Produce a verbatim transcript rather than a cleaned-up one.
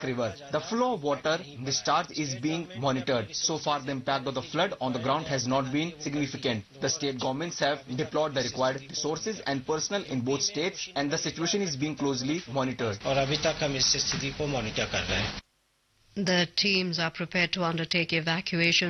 River. The flow of water discharge is being monitored. So far, the impact of the flood on the ground has not been significant. The state governments have deployed the required resources and personnel in both states, and the situation is being closely monitored. The teams are prepared to undertake evacuation